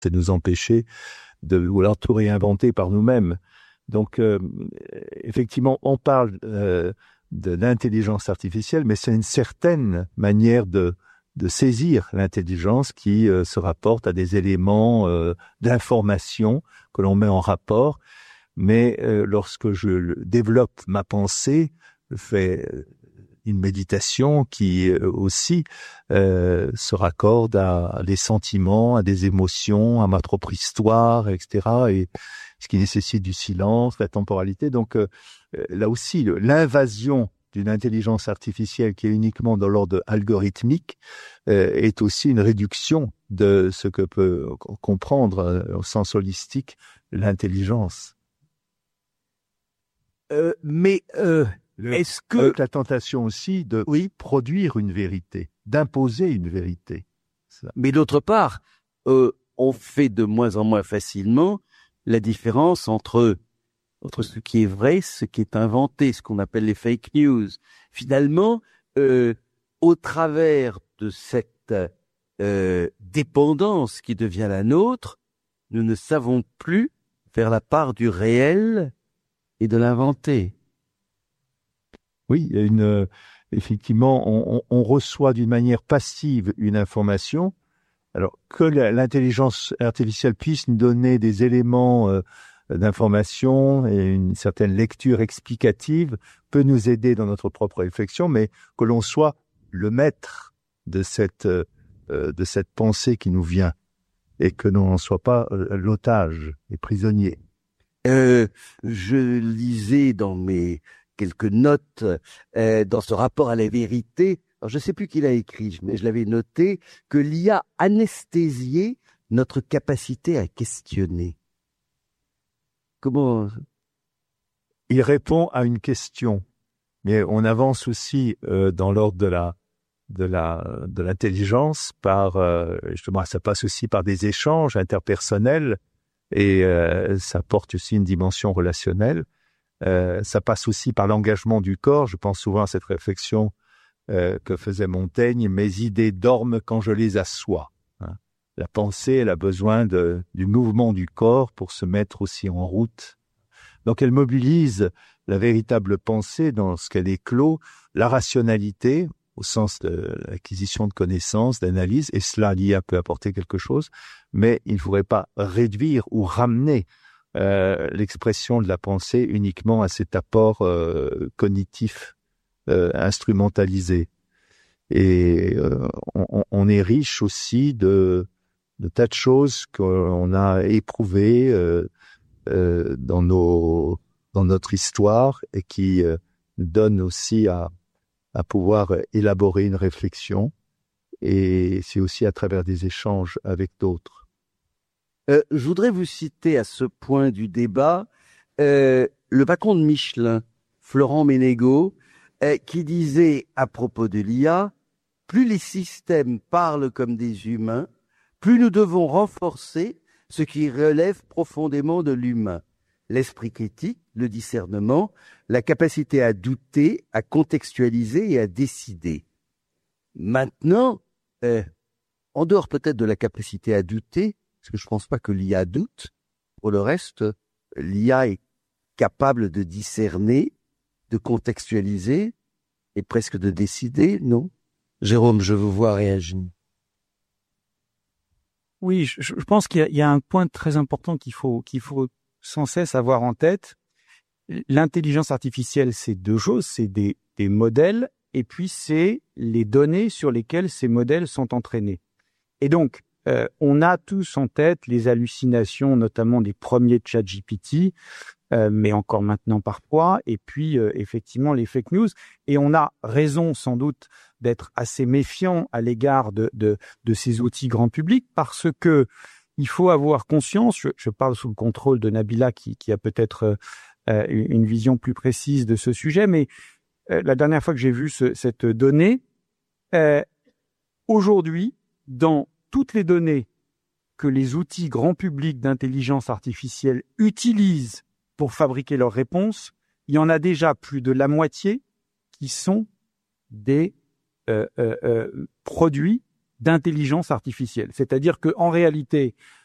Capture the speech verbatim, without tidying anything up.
c'est nous empêcher de vouloir tout réinventer par nous-mêmes. Donc, euh, effectivement, on parle euh, de l'intelligence artificielle, mais c'est une certaine manière de, de saisir l'intelligence qui euh, se rapporte à des éléments euh, d'information que l'on met en rapport. Mais euh, lorsque je développe ma pensée, je fais une méditation qui euh, aussi euh, se raccorde à des sentiments, à des émotions, à ma propre histoire, et cetera. Et ce qui nécessite du silence, la temporalité. Donc euh, là aussi, le, l'invasion d'une intelligence artificielle qui est uniquement dans l'ordre algorithmique euh, est aussi une réduction de ce que peut comprendre euh, au sens holistique l'intelligence. Euh, mais euh, Le, est-ce que... Avec la tentation aussi de oui. produire une vérité, d'imposer une vérité. Ça. Mais d'autre part, euh, on fait de moins en moins facilement la différence entre, entre ce qui est vrai, ce qui est inventé, ce qu'on appelle les fake news. Finalement, euh, au travers de cette euh, dépendance qui devient la nôtre, nous ne savons plus faire la part du réel et de l'inventé. Oui, il y a une, effectivement, on, on reçoit d'une manière passive une information. Alors que l'intelligence artificielle puisse nous donner des éléments euh, d'information et une certaine lecture explicative peut nous aider dans notre propre réflexion, mais que l'on soit le maître de cette euh, de cette pensée qui nous vient et que l'on n'en soit pas euh, l'otage et prisonnier. Euh, je lisais dans mes quelques notes euh, dans ce rapport à la vérité. Alors, je ne sais plus qui l'a écrit, mais je l'avais noté, que l'I A anesthésiait notre capacité à questionner. Comment? Il répond à une question, mais on avance aussi euh, dans l'ordre de la de la de l'intelligence par euh, justement, ça passe aussi par des échanges interpersonnels et euh, ça porte aussi une dimension relationnelle. Euh, ça passe aussi par l'engagement du corps. Je pense souvent à cette réflexion Euh, que faisait Montaigne, mes idées dorment quand je les assois. Hein. La pensée, elle a besoin de, du mouvement du corps pour se mettre aussi en route. Donc elle mobilise la véritable pensée dans ce qu'elle éclot, la rationalité, au sens de l'acquisition de connaissances, d'analyse, et cela, l'I A peut apporter quelque chose, mais il ne faudrait pas réduire ou ramener euh, l'expression de la pensée uniquement à cet apport euh, cognitif Euh, instrumentalisé. Et euh, on, on est riche aussi de, de tas de choses qu'on a éprouvées euh, euh, dans, nos, dans notre histoire et qui euh, donnent aussi à, à pouvoir élaborer une réflexion. Et c'est aussi à travers des échanges avec d'autres. Euh, je voudrais vous citer à ce point du débat euh, le patron de Michelin, Florent Ménégo, qui disait à propos de l'I A, plus les systèmes parlent comme des humains, plus nous devons renforcer ce qui relève profondément de l'humain. L'esprit critique, le discernement, la capacité à douter, à contextualiser et à décider. Maintenant, euh, en dehors peut-être de la capacité à douter, parce que je ne pense pas que l'I A doute, pour le reste, l'I A est capable de discerner, de contextualiser et presque de décider, non? Jérôme, je vous vois réagir. Oui, je, je pense qu'il y a, il y a un point très important qu'il faut, qu'il faut sans cesse avoir en tête. L'intelligence artificielle, c'est deux choses, c'est des, des modèles et puis c'est les données sur lesquelles ces modèles sont entraînés. Et donc, euh, on a tous en tête les hallucinations, notamment des premiers ChatGPT, Euh, mais encore maintenant parfois, et puis euh, effectivement les fake news. Et on a raison sans doute d'être assez méfiant à l'égard de, de, de ces outils grand public, parce que il faut avoir conscience, je, je parle sous le contrôle de Nabila qui, qui a peut-être euh, une vision plus précise de ce sujet, mais euh, la dernière fois que j'ai vu ce, cette donnée, euh, aujourd'hui, dans toutes les données que les outils grand public d'intelligence artificielle utilisent pour fabriquer leurs réponses, il y en a déjà plus de la moitié qui sont des euh, euh, euh, produits d'intelligence artificielle. C'est-à-dire qu'en réalité,